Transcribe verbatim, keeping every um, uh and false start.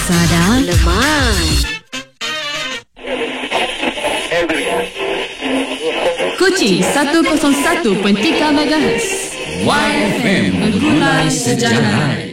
Sada, Lemah. Kuching seratus satu pertiga megahertz. Y F M Menggulai Sejarah.